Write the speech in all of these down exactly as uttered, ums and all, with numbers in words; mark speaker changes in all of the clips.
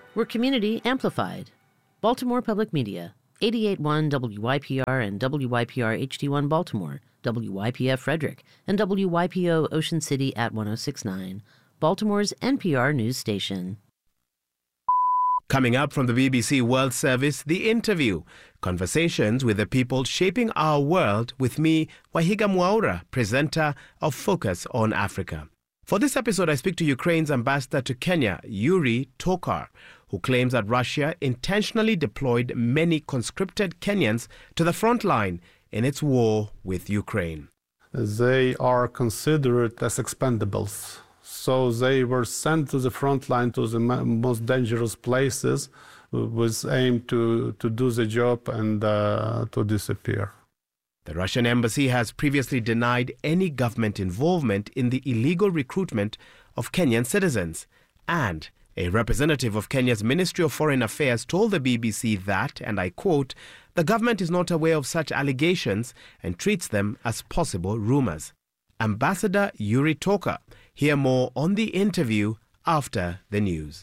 Speaker 1: We're community amplified. Baltimore Public Media, eighty-eight point one W Y P R and W Y P R H D one Baltimore, W Y P F Frederick, and W Y P O Ocean City at one oh six point nine, Baltimore's N P R news station.
Speaker 2: Coming up from the B B C World Service, The Interview. Conversations with the people shaping our world with me, Wahiga Mwaura, presenter of Focus on Africa. For this episode, I speak to Ukraine's ambassador to Kenya, Yuri Tokar, who claims that Russia intentionally deployed many conscripted Kenyans to the front line in its war with Ukraine.
Speaker 3: They are considered as expendables. So they were sent to the front line, to the most dangerous places, with aim to, to do the job and uh, to disappear.
Speaker 2: The Russian embassy has previously denied any government involvement in the illegal recruitment of Kenyan citizens. And a representative of Kenya's Ministry of Foreign Affairs told the B B C that, and I quote, "The government is not aware of such allegations and treats them as possible rumors." Ambassador Yuri Tokar. Hear more on The Interview after the news.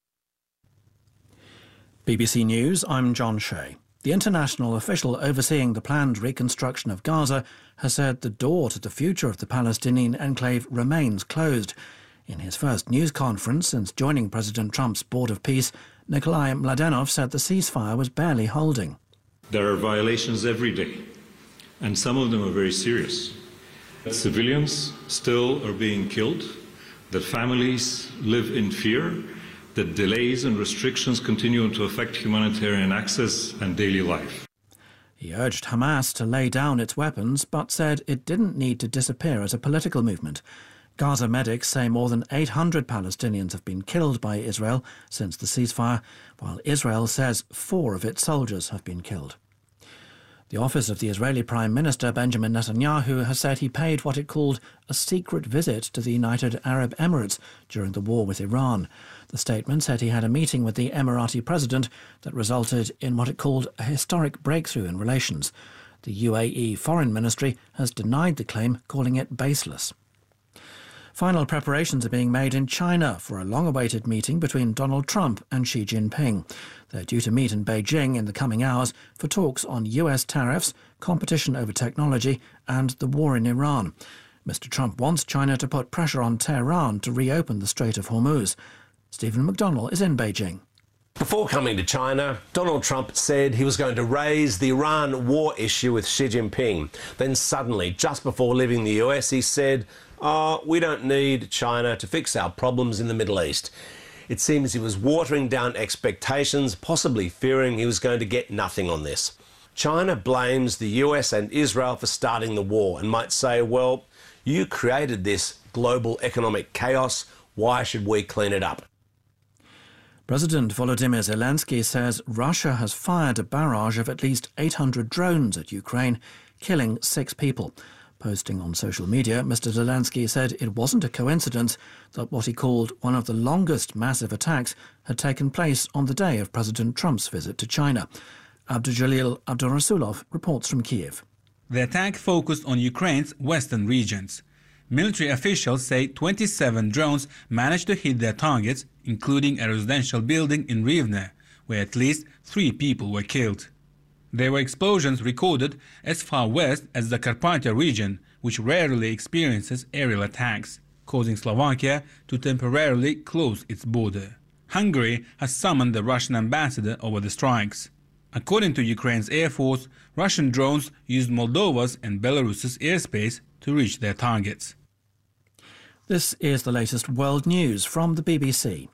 Speaker 4: B B C News, I'm John Shea. The international official overseeing the planned reconstruction of Gaza has said the door to the future of the Palestinian enclave remains closed. In his first news conference since joining President Trump's Board of Peace, Nikolai Mladenov said the ceasefire was barely holding.
Speaker 5: There are violations every day, and some of them are very serious. Civilians still are being killed, that families live in fear, that delays and restrictions continue to affect humanitarian access and daily life.
Speaker 4: He urged Hamas to lay down its weapons, but said it didn't need to disappear as a political movement. Gaza medics say more than eight hundred Palestinians have been killed by Israel since the ceasefire, while Israel says four of its soldiers have been killed. The office of the Israeli Prime Minister Benjamin Netanyahu has said he paid what it called a secret visit to the United Arab Emirates during the war with Iran. The statement said he had a meeting with the Emirati president that resulted in what it called a historic breakthrough in relations. The U A E Foreign Ministry has denied the claim, calling it baseless. Final preparations are being made in China for a long-awaited meeting between Donald Trump and Xi Jinping. They're due to meet in Beijing in the coming hours for talks on U S tariffs, competition over technology and the war in Iran. Mister Trump wants China to put pressure on Tehran to reopen the Strait of Hormuz. Stephen McDonnell is in Beijing.
Speaker 6: Before coming to China, Donald Trump said he was going to raise the Iran war issue with Xi Jinping. Then suddenly, just before leaving the U S, he said, oh, we don't need China to fix our problems in the Middle East. It seems he was watering down expectations, possibly fearing he was going to get nothing on this. China blames the U S and Israel for starting the war and might say, well, you created this global economic chaos. Why should we clean it up?
Speaker 4: President Volodymyr Zelensky says Russia has fired a barrage of at least eight hundred drones at Ukraine, killing six people. Posting on social media, Mister Zelensky said it wasn't a coincidence that what he called one of the longest massive attacks had taken place on the day of President Trump's visit to China. Abdujalil Abdurasulov reports from Kiev.
Speaker 7: The attack focused on Ukraine's western regions. Military officials say twenty-seven drones managed to hit their targets, including a residential building in Rivne, where at least three people were killed. There were explosions recorded as far west as the Carpathia region, which rarely experiences aerial attacks, causing Slovakia to temporarily close its border. Hungary has summoned the Russian ambassador over the strikes. According to Ukraine's Air Force, Russian drones used Moldova's and Belarus's airspace to reach their targets.
Speaker 4: This is the latest world news from the B B C.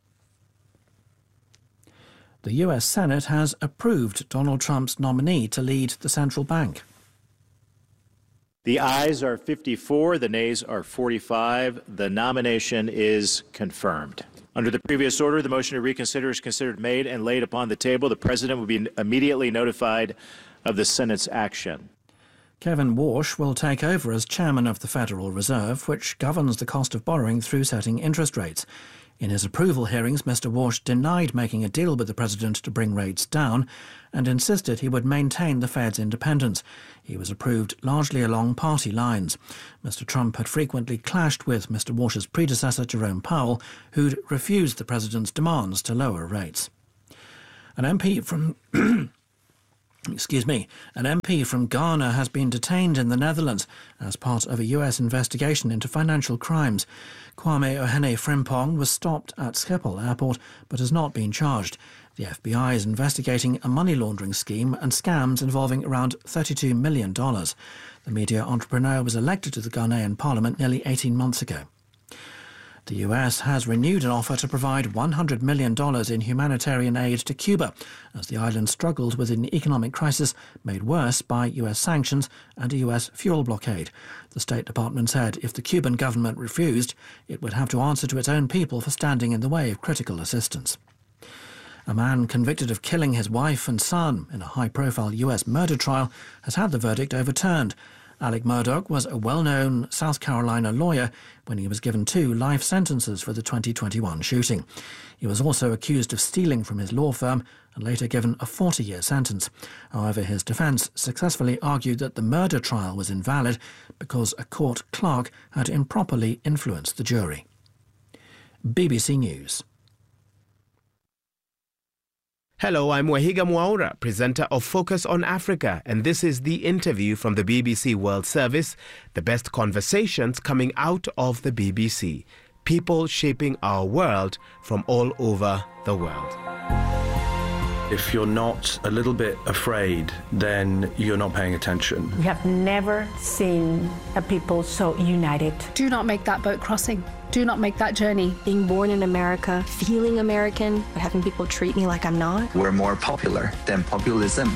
Speaker 4: The U S Senate has approved Donald Trump's nominee to lead the central bank.
Speaker 8: The ayes are fifty-four, the nays are forty-five. The nomination is confirmed. Under the previous order, the motion to reconsider is considered made and laid upon the table. The President will be immediately notified of the Senate's action.
Speaker 4: Kevin Warsh will take over as chairman of the Federal Reserve, which governs the cost of borrowing through setting interest rates. In his approval hearings, Mister Walsh denied making a deal with the president to bring rates down and insisted he would maintain the Fed's independence. He was approved largely along party lines. Mister Trump had frequently clashed with Mister Walsh's predecessor, Jerome Powell, who'd refused the president's demands to lower rates. An M P from... Excuse me, an M P from Ghana has been detained in the Netherlands as part of a U S investigation into financial crimes. Kwame Ohene Frimpong was stopped at Schiphol Airport but has not been charged. The F B I is investigating a money laundering scheme and scams involving around thirty-two million dollars. The media entrepreneur was elected to the Ghanaian parliament nearly eighteen months ago. The U S has renewed an offer to provide one hundred million dollars in humanitarian aid to Cuba as the island struggled with an economic crisis made worse by U S sanctions and a U S fuel blockade. The State Department said if the Cuban government refused, it would have to answer to its own people for standing in the way of critical assistance. A man convicted of killing his wife and son in a high-profile U S murder trial has had the verdict overturned. Alec Murdoch was a well-known South Carolina lawyer when he was given two life sentences for the twenty twenty-one shooting. He was also accused of stealing from his law firm and later given a forty-year sentence. However, his defence successfully argued that the murder trial was invalid because a court clerk had improperly influenced the jury. B B C News.
Speaker 2: Hello, I'm Wahiga Mwaura, presenter of Focus on Africa, and this is the interview from the B B C World Service, the best conversations coming out of the B B C. People shaping our world from all over the world.
Speaker 9: If you're not a little bit afraid, then you're not paying attention.
Speaker 10: We have never seen a people so united.
Speaker 11: Do not make that boat crossing. Do not make that journey.
Speaker 12: Being born in America, feeling American, but having people treat me like I'm not.
Speaker 13: We're more popular than populism.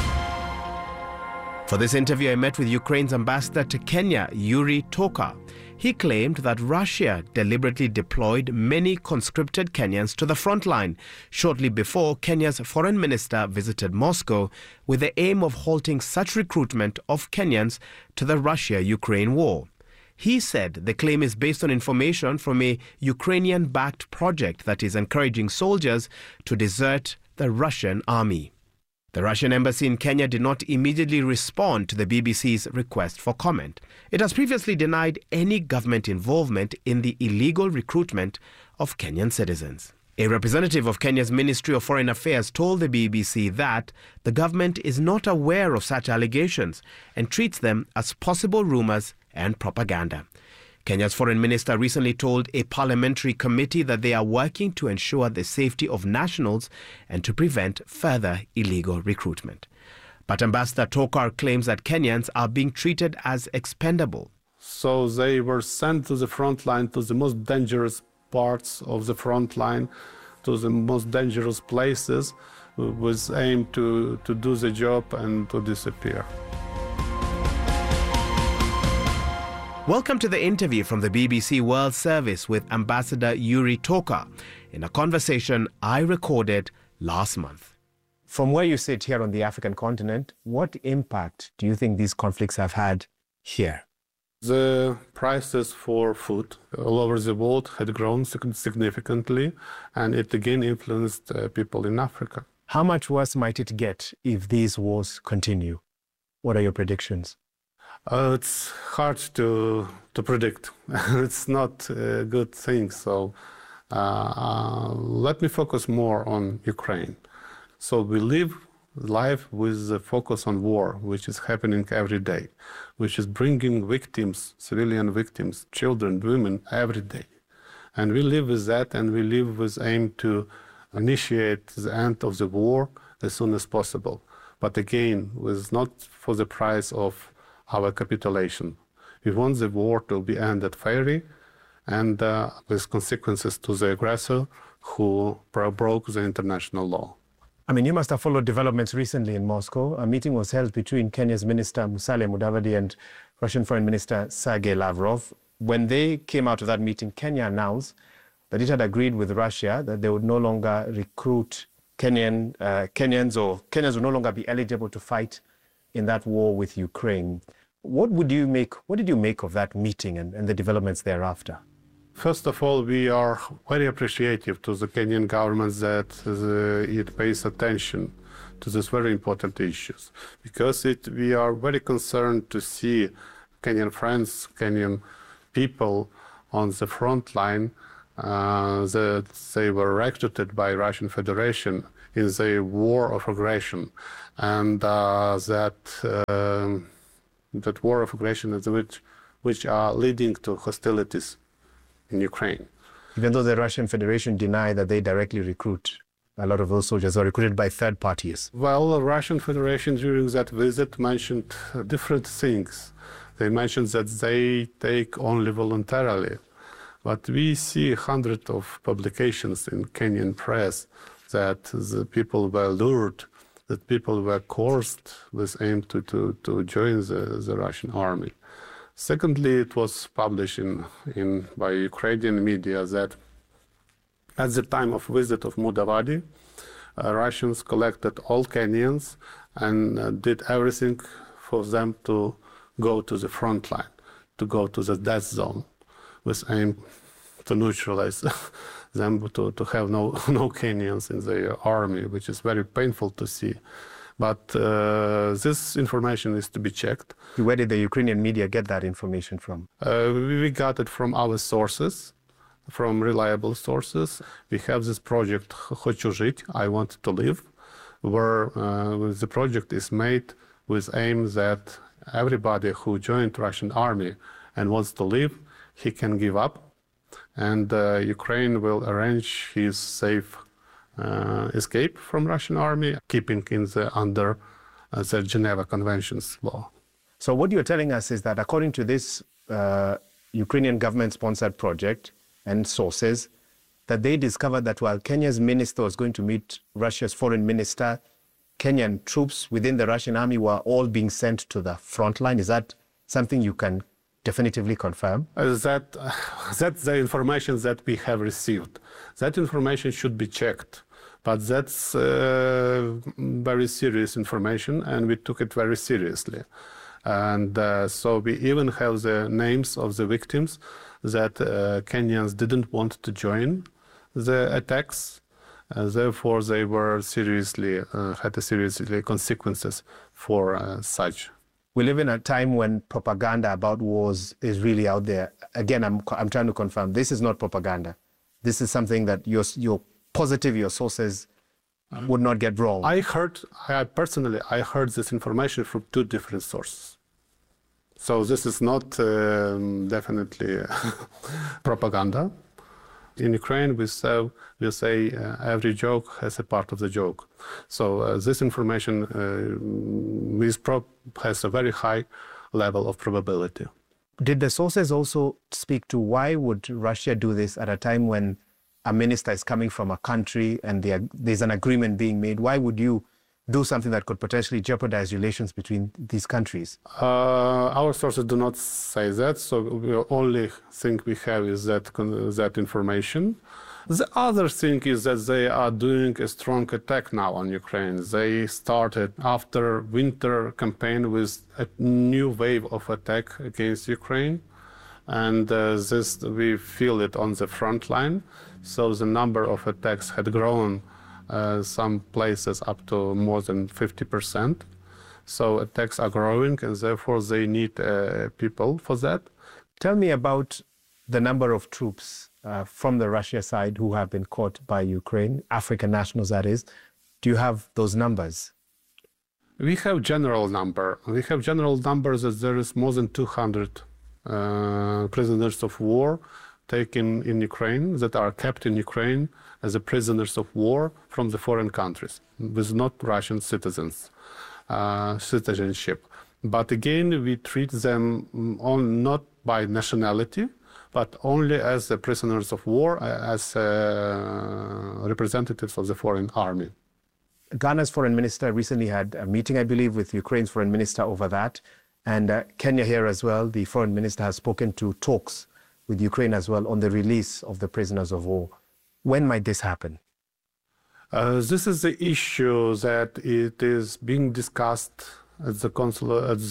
Speaker 2: For this interview, I met with Ukraine's ambassador to Kenya, Yuri Toka. He claimed that Russia deliberately deployed many conscripted Kenyans to the front line shortly before Kenya's foreign minister visited Moscow with the aim of halting such recruitment of Kenyans to the Russia-Ukraine war. He said the claim is based on information from a Ukrainian-backed project that is encouraging soldiers to desert the Russian army. The Russian embassy in Kenya did not immediately respond to the B B C's request for comment. It has previously denied any government involvement in the illegal recruitment of Kenyan citizens. A representative of Kenya's Ministry of Foreign Affairs told the B B C that the government is not aware of such allegations and treats them as possible rumours and propaganda. Kenya's foreign minister recently told a parliamentary committee that they are working to ensure the safety of nationals and to prevent further illegal recruitment. But Ambassador Tokar claims that Kenyans are being treated as expendable.
Speaker 3: So they were sent to the front line, to the most dangerous parts of the front line, to the most dangerous places, with aim to, to do the job and to disappear.
Speaker 2: Welcome to the interview from the B B C World Service with Ambassador Yuri Toka in a conversation I recorded last month. From where you sit here on the African continent, what impact do you think these conflicts have had here?
Speaker 3: The prices for food all over the world had grown significantly, and it again influenced uh, people in Africa.
Speaker 2: How much worse might it get if these wars continue? What are your predictions?
Speaker 3: Uh, it's hard to to predict. It's not a good thing. So uh, uh, let me focus more on Ukraine. So we live life with the focus on war, which is happening every day, which is bringing victims, civilian victims, children, women, every day. And we live with that, and we live with aim to initiate the end of the war as soon as possible. But again, with not for the price of our capitulation. We want the war to be ended fairly and uh, with consequences to the aggressor who broke the international law.
Speaker 2: I mean, you must have followed developments recently in Moscow. A meeting was held between Kenya's Minister Musalia Mudavadi and Russian Foreign Minister Sergei Lavrov. When they came out of that meeting, Kenya announced that it had agreed with Russia that they would no longer recruit Kenyan, uh, Kenyans or Kenyans would no longer be eligible to fight in that war with Ukraine. What would you make, what did you make of that meeting and, and the developments thereafter?
Speaker 3: First of all, we are very appreciative to the Kenyan government that uh, it pays attention to these very important issues, because it, we are very concerned to see Kenyan friends, Kenyan people on the front line uh, that they were recruited by Russian Federation in the war of aggression, and uh, that uh, that war of aggression is which which are leading to hostilities in Ukraine.
Speaker 2: Even though the Russian Federation deny that they directly recruit, a lot of those soldiers are recruited by third parties.
Speaker 3: Well, the Russian Federation during that visit mentioned different things. They mentioned that they take only voluntarily. But we see hundreds of publications in Kenyan press that the people were lured, that people were coerced with aim to, to, to join the, the Russian army. Secondly, it was published in, in, by Ukrainian media that at the time of visit of Mudavadi, uh, Russians collected all Kenyans and uh, did everything for them to go to the front line, to go to the death zone, with aim to neutralize them, to, to have no, no Kenyans in the army, which is very painful to see. But uh, this information is to be checked.
Speaker 2: Where did the Ukrainian media get that information from?
Speaker 3: Uh, we got it from our sources, from reliable sources. We have this project Хочу жить, I Want to Live, where uh, the project is made with aim that everybody who joined Russian army and wants to live, he can give up, and uh, Ukraine will arrange his safe uh, escape from Russian army, keeping in the under uh, the Geneva Conventions law.
Speaker 2: So what you're telling us is that according to this uh, Ukrainian government-sponsored project and sources, that they discovered that while Kenya's minister was going to meet Russia's foreign minister, Kenyan troops within the Russian army were all being sent to the front line. Is that something you can definitively confirm?
Speaker 3: Uh, that, uh, that's the information that we have received. That information should be checked. But that's uh, very serious information, and we took it very seriously. And uh, so we even have the names of the victims that uh, Kenyans didn't want to join the attacks. Uh, therefore, they were seriously, uh, had a seriously consequences for uh, such.
Speaker 2: We live in a time when propaganda about wars is really out there. Again, I'm, I'm trying to confirm, this is not propaganda. This is something that you're, you're positive your sources would not get wrong.
Speaker 3: I heard, I personally, I heard this information from two different sources. So this is not um, definitely propaganda. In Ukraine, we say, we say uh, every joke has a part of the joke. So uh, this information uh, is pro has a very high level of probability.
Speaker 2: Did the sources also speak to why would Russia do this at a time when a minister is coming from a country and there's an agreement being made? Why would you do something that could potentially jeopardize relations between these countries?
Speaker 3: Uh, our sources do not say that, so the only thing we have is that, that information. The other thing is that they are doing a strong attack now on Ukraine. They started after winter campaign with a new wave of attack against Ukraine. And uh, this, we feel it on the front line. So the number of attacks had grown uh, some places up to more than fifty percent. So attacks are growing, and therefore they need uh, people for that.
Speaker 2: Tell me about the number of troops uh, from the Russia side who have been caught by Ukraine, African nationals that is. Do you have those numbers?
Speaker 3: We have general number. We have general numbers that there is more than two hundred uh, prisoners of war taken in Ukraine, that are kept in Ukraine as a prisoners of war from the foreign countries, with not Russian citizens, uh, citizenship. But again, we treat them on, not by nationality, but only as the prisoners of war, as uh, representatives of the foreign army.
Speaker 2: Ghana's foreign minister recently had a meeting, I believe, with Ukraine's foreign minister over that. And uh, Kenya here as well, the foreign minister has spoken to talks with Ukraine as well on the release of the prisoners of war. When might this happen?
Speaker 3: Uh, this is the issue that it is being discussed at the consul, at